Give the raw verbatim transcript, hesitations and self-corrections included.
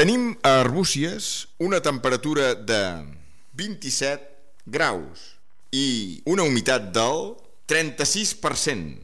Tenim a Arbúcies una temperatura de vint-i-set graus i una humitat del trenta-sis per cent.